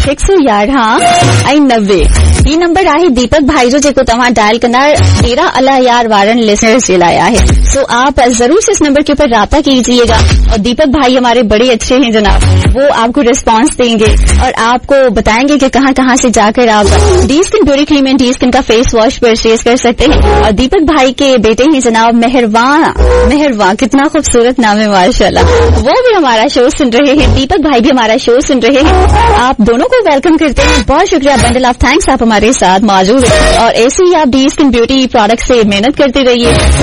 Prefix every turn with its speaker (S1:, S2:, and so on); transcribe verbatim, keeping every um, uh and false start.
S1: हिकु सौ यारहं ऐं नवे ही नंबर आहे दीपक भाई जो, जेको तव्हां डायल कंदा तेरह अल्लाह यार वारन लिसनर्स के लिए है। सो आप जरूर से इस नंबर के ऊपर राब्ता कीजिएगा और दीपक भाई हमारे बड़े अच्छे हैं जनाब, वो आपको रिस्पांस देंगे और आपको बताएंगे कि कहां कहां से जाकर आप D skin beauty cream and D skin का फेस वॉश परचेज कर सकते हैं। और दीपक भाई के बेटे हैं जनाब मेहरवान, मेहरवान कितना खूबसूरत नाम है माशाल्लाह, वो भी हमारा शो सुन रहे हैं, दीपक भाई भी हमारा शो सुन रहे हैं। आप दोनों को वेलकम करते हैं, बहुत शुक्रिया, बंडल ऑफ थैंक्स, आप हमारे साथ मौजूद हैं और ऐसे ही आप डी स्किन ब्यूटी प्रोडक्ट से मेहनत करते रहिए।